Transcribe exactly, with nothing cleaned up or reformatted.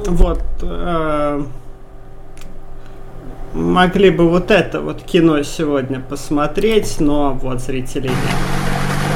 вот э, могли бы вот это вот кино сегодня посмотреть, но вот зрителей нет.